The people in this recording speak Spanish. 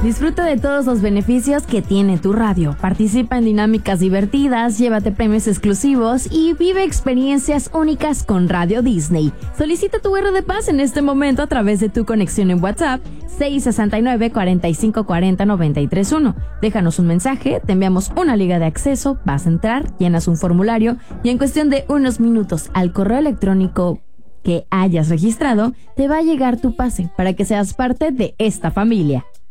Disfruta de todos los beneficios que tiene tu radio. Participa en dinámicas divertidas, llévate premios exclusivos y vive experiencias únicas con Radio Disney. Solicita tu R de Paz en este momento a través de tu conexión en WhatsApp 669-4540-931. Déjanos un mensaje, te enviamos una liga de acceso, vas a entrar, llenas un formulario y en cuestión de unos minutos al correo electrónico que hayas registrado, te va a llegar tu pase para que seas parte de esta familia.